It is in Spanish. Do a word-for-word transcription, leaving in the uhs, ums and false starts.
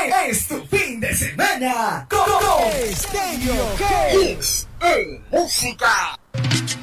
Es tu fin de semana con Estéreo Hits en música.